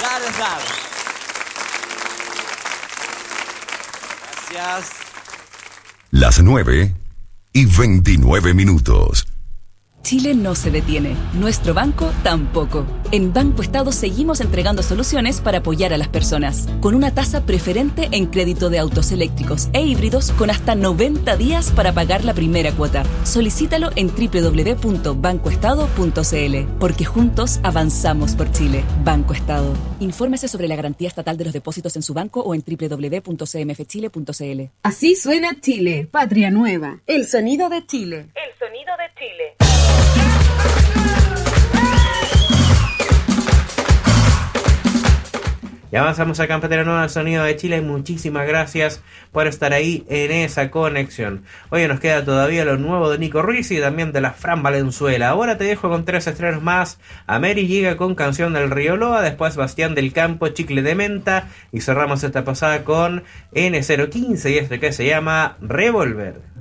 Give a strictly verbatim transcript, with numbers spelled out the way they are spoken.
Zarzal. Gracias. Las nueve y veintinueve minutos. Chile no se detiene, nuestro banco tampoco. En Banco Estado seguimos entregando soluciones para apoyar a las personas, con una tasa preferente en crédito de autos eléctricos e híbridos con hasta noventa días para pagar la primera cuota. Solicítalo en doble u doble u doble u punto banco estado punto c l, porque juntos avanzamos por Chile. Banco Estado. Infórmese sobre la garantía estatal de los depósitos en su banco o en doble u doble u doble u punto c m f chile punto c l. Así suena Chile, patria nueva. El sonido de Chile. El sonido de Chile. Y avanzamos a Cafetera Nueva, el sonido de Chile. Muchísimas gracias por estar ahí en esa conexión. Hoy nos queda todavía lo nuevo de Nico Ruiz y también de la Fran Valenzuela. Ahora te dejo con tres estrenos más. Ameri llega con Canción del Río Loa, después Bastián del Campo, Chicle de Menta, y cerramos esta pasada con N cero quince y este que se llama Revolver.